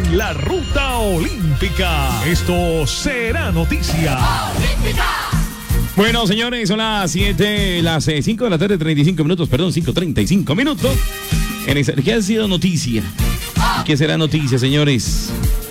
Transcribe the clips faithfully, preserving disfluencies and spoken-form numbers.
en la ruta olímpica. Esto será noticia. ¡Olímpica! Bueno, señores, son las siete, las cinco de la tarde, treinta y cinco minutos, perdón, cinco treinta y cinco minutos. En esa, ¿qué ha sido noticia? ¿Qué será noticia, señores?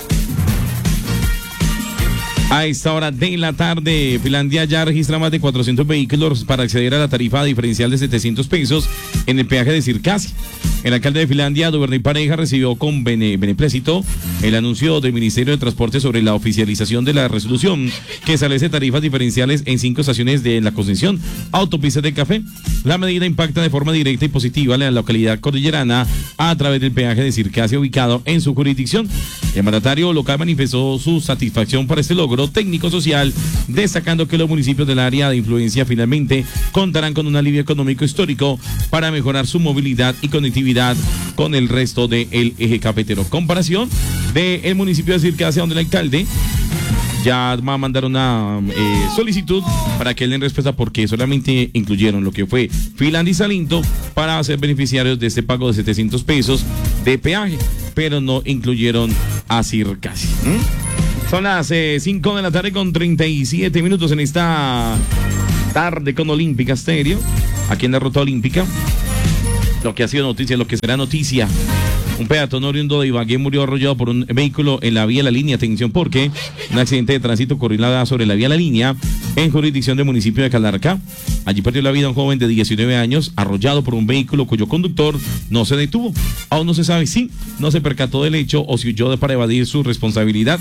A esta hora de la tarde, Finlandia ya registra más de cuatrocientos vehículos para acceder a la tarifa diferencial de setecientos pesos en el peaje de Circasia. El alcalde de Finlandia, Duvernay Pareja, recibió con bene, beneplácito el anuncio del Ministerio de Transporte sobre la oficialización de la resolución que establece tarifas diferenciales en cinco estaciones de la concesión Autopistas del Café. La medida impacta de forma directa y positiva en la localidad cordillerana a través del peaje de Circasia ubicado en su jurisdicción. El mandatario local manifestó su satisfacción por este logro técnico-social, destacando que los municipios del área de influencia finalmente contarán con un alivio económico histórico para mejorar su movilidad y conectividad con el resto del eje cafetero. Comparación del municipio de Circasia, donde el alcalde ya va a mandar una eh, solicitud para que le den respuesta porque solamente incluyeron lo que fue Finlandia y Salinto para ser beneficiarios de este pago de setecientos pesos de peaje, pero no incluyeron a Circasia. ¿Mm? Son las eh, cinco de la tarde con treinta y siete minutos en esta tarde con Olímpica Estéreo, aquí en la ruta olímpica. Lo que ha sido noticia, lo que será noticia. Un peatón oriundo de Ibagué murió arrollado por un vehículo en la vía La Línea. Atención porque un accidente de tránsito ocurrió sobre la vía La Línea en jurisdicción del municipio de Calarcá. Allí perdió la vida un joven de diecinueve años arrollado por un vehículo cuyo conductor no se detuvo. Aún no se sabe si no se percató del hecho o si huyó para evadir su responsabilidad.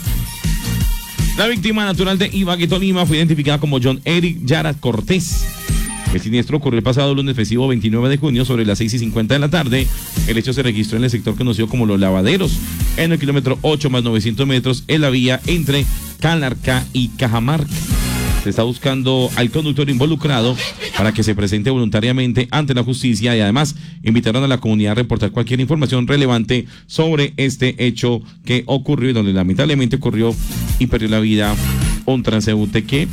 La víctima natural de Ibagué, Tolima, fue identificada como John Eric Yara Cortés. El siniestro ocurrió el pasado lunes festivo veintinueve de junio sobre las seis y cincuenta de la tarde. El hecho se registró en el sector conocido como Los Lavaderos, en el kilómetro ocho más novecientos metros en la vía entre Calarcá y Cajamarca. Se está buscando al conductor involucrado para que se presente voluntariamente ante la justicia y además invitaron a la comunidad a reportar cualquier información relevante sobre este hecho que ocurrió y donde lamentablemente ocurrió y perdió la vida un transeúnte que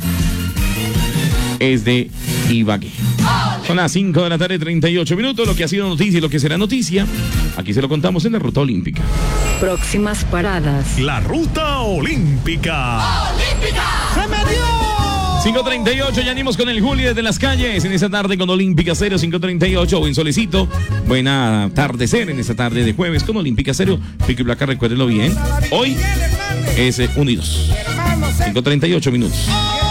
es de Ibagué. Son las cinco de la tarde, treinta y ocho minutos. Lo que ha sido noticia y lo que será noticia, aquí se lo contamos en la ruta olímpica. Próximas paradas. La ruta olímpica. ¡Olímpica! ¡Se me dio! cinco treinta y ocho, ya venimos con el Juli desde las calles en esta tarde con Olímpica Cero. Cinco treinta y ocho, buen solecito, buena atardecer en esta tarde de jueves con Olímpica Cero. Pico y Placa, recuérdenlo bien, hoy es eh, unidos. cinco treinta y ocho minutos.